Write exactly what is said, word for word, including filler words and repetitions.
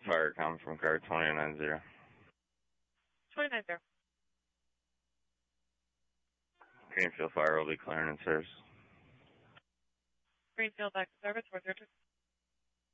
Fire com from car twenty nine zero. twenty nine zero. Greenfield Fire will be clearing in service. Greenfield back to service, four zero two.